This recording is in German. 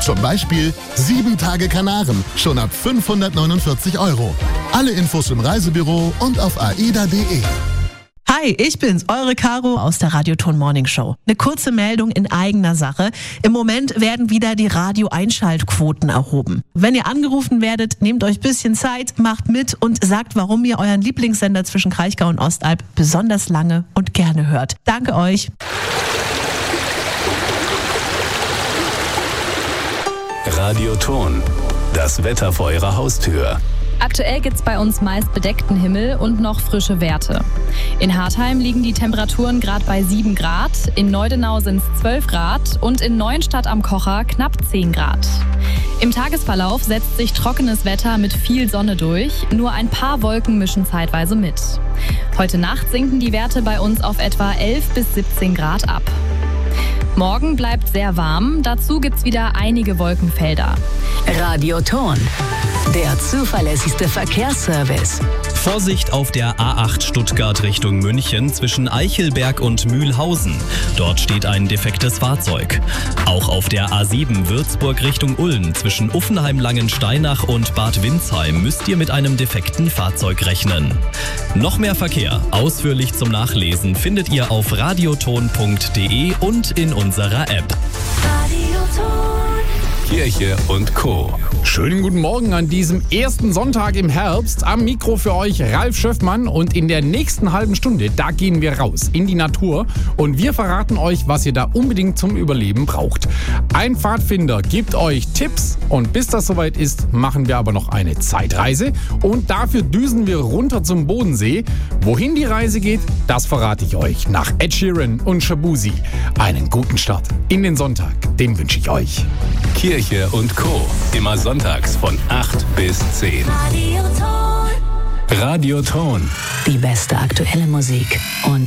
Zum Beispiel 7 Tage Kanaren, schon ab 549 €. Alle Infos im Reisebüro und auf aida.de. Hi, ich bin's, eure Caro aus der Radioton Morning Show. Eine kurze Meldung in eigener Sache. Im Moment werden wieder die Radio-Einschaltquoten erhoben. Wenn ihr angerufen werdet, nehmt euch ein bisschen Zeit, macht mit und sagt, warum ihr euren Lieblingssender zwischen Kraichgau und Ostalb besonders lange und gerne hört. Danke euch. Radioton, das Wetter vor eurer Haustür. Aktuell gibt's bei uns meist bedeckten Himmel und noch frische Werte. In Hartheim liegen die Temperaturen gerade bei 7 Grad, in Neudenau sind es 12 Grad und in Neuenstadt am Kocher knapp 10 Grad. Im Tagesverlauf setzt sich trockenes Wetter mit viel Sonne durch, nur ein paar Wolken mischen zeitweise mit. Heute Nacht sinken die Werte bei uns auf etwa 11 bis 17 Grad ab. Morgen bleibt sehr warm, dazu gibt's wieder einige Wolkenfelder. Radioton, der zuverlässigste Verkehrsservice. Vorsicht auf der A8 Stuttgart Richtung München zwischen Eichelberg und Mühlhausen. Dort steht ein defektes Fahrzeug. Auch auf der A7 Würzburg Richtung Ulm zwischen Uffenheim-Langensteinach und Bad Windsheim müsst ihr mit einem defekten Fahrzeug rechnen. Noch mehr Verkehr, ausführlich zum Nachlesen, findet ihr auf radioton.de und in unserer App. Kirche und Co. Schönen guten Morgen an diesem ersten Sonntag im Herbst. Am Mikro für euch Ralf Schöffmann und in der nächsten halben Stunde, da gehen wir raus in die Natur und wir verraten euch, was ihr da unbedingt zum Überleben braucht. Ein Pfadfinder gibt euch Tipps und bis das soweit ist, machen wir aber noch eine Zeitreise und dafür düsen wir runter zum Bodensee. Wohin die Reise geht, das verrate ich euch nach Ed Sheeran und Shabuzi. Einen guten Start in den Sonntag, den wünsche ich euch. Kirche und Co. Immer sonntags von 8 bis 10. Radioton. Die beste aktuelle Musik und